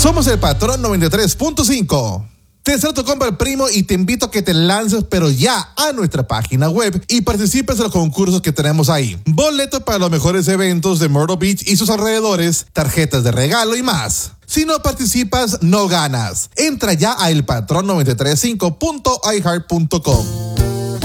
Somos el Patrón 93.5. Te deseo tu compa el primo y te invito a que te lances pero ya a nuestra página web y participes en los concursos que tenemos ahí. Boletos para los mejores eventos de Myrtle Beach y sus alrededores, tarjetas de regalo y más. Si no participas, no ganas. Entra ya a elpatrón935.iheart.com.